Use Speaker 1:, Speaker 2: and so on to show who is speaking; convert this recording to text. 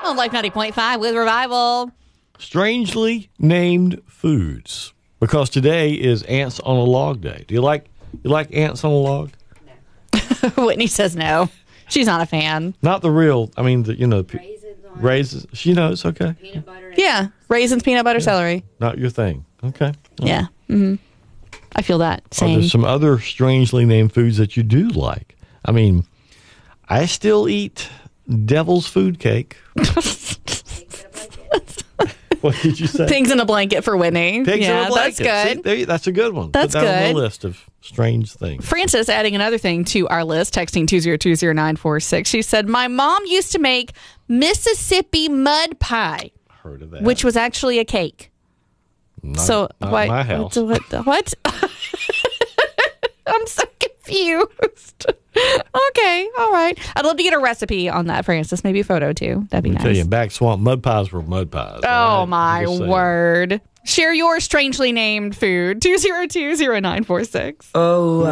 Speaker 1: on Life 90.5 with Revival.
Speaker 2: Strangely named foods. Because today is Ants on a Log Day. Do you like ants on a log?
Speaker 1: Whitney says no. She's not a fan.
Speaker 2: Not the real, raisins. She knows, okay.
Speaker 3: Peanut butter.
Speaker 1: Yeah. Raisins, peanut butter, celery.
Speaker 2: Not your thing. Okay.
Speaker 1: Yeah. Mm-hmm. I feel that.
Speaker 2: Are
Speaker 1: Same.
Speaker 2: there some other strangely named foods that you do like? I mean, I still eat devil's food cake. What did you say?
Speaker 1: Pigs in a blanket for Whitney.
Speaker 2: Pigs in a blanket.
Speaker 1: That's good.
Speaker 2: See, that's a good one.
Speaker 1: That's
Speaker 2: Put that on
Speaker 1: good.
Speaker 2: the list of strange things.
Speaker 1: Frances adding another thing to our list, texting 2020946. She said, my mom used to make Mississippi mud pie,
Speaker 2: Heard of that.
Speaker 1: which was actually a cake.
Speaker 2: Not my house.
Speaker 1: What? I'm so confused. Okay, all right. I'd love to get a recipe on that, Francis. Maybe a photo too. That'd be
Speaker 2: I
Speaker 1: nice.
Speaker 2: tell you, in Back Swamp, mud pies were mud pies.
Speaker 1: Oh,
Speaker 2: all right?
Speaker 1: my
Speaker 2: I'm just saying.
Speaker 1: word. Share your strangely named food. 2020946.
Speaker 4: Oh,